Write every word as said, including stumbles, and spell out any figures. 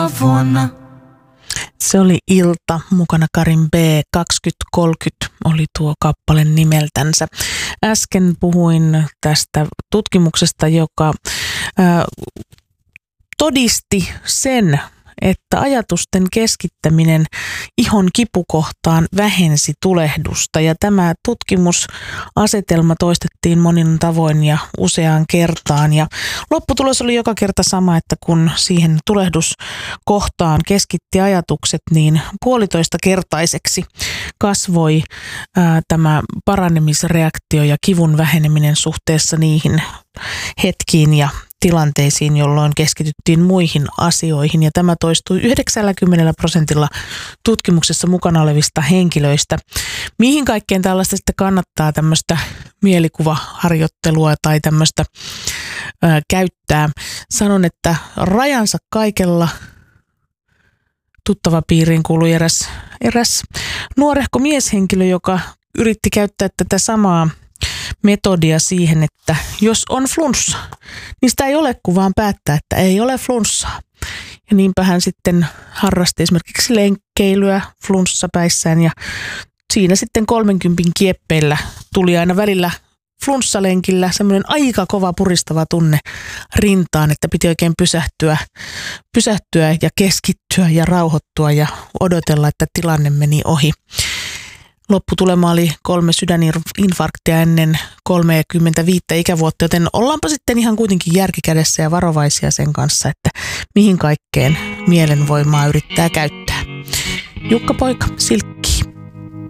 vuonna. Se oli Ilta, mukana Karin B. kaksituhattakolmekymmentä oli tuo kappale nimeltänsä. Äsken puhuin tästä tutkimuksesta, joka ää, todisti sen, että ajatusten keskittäminen ihon kipukohtaan vähensi tulehdusta. Ja tämä tutkimusasetelma toistettiin monin tavoin ja useaan kertaan. Ja lopputulos oli joka kerta sama, että kun siihen tulehduskohtaan keskitti ajatukset, niin puolitoista kertaiseksi kasvoi ää, tämä paranemisreaktio ja kivun väheneminen suhteessa niihin hetkiin ja tilanteisiin, jolloin keskityttiin muihin asioihin. Ja tämä toistui yhdeksänkymmentä prosentilla tutkimuksessa mukana olevista henkilöistä. Mihin kaikkeen tällaista sitten kannattaa tämmöistä mielikuvaharjoittelua tai tämmöistä ää, käyttää? Sanon, että rajansa kaikella. Tuttava piiriin kuului eräs, eräs nuorehko mieshenkilö, joka yritti käyttää tätä samaa metodia siihen, että jos on flunssa, niin sitä ei ole kuin vaan päättää, että ei ole flunssaa. Ja niinpä hän sitten harrasti esimerkiksi lenkkeilyä flunssapäissään ja siinä sitten kolmenkympin kieppeillä tuli aina välillä flunssalenkillä semmoinen aika kova puristava tunne rintaan, että piti oikein pysähtyä, pysähtyä ja keskittyä ja rauhoittua ja odotella, että tilanne meni ohi. Lopputulema oli kolme sydäninfarktia ennen kolmekymmentäviisi ikävuotta, joten ollaanpa sitten ihan kuitenkin järkikädessä ja varovaisia sen kanssa, että mihin kaikkeen mielenvoimaa yrittää käyttää. Jukka Poika, Silkki.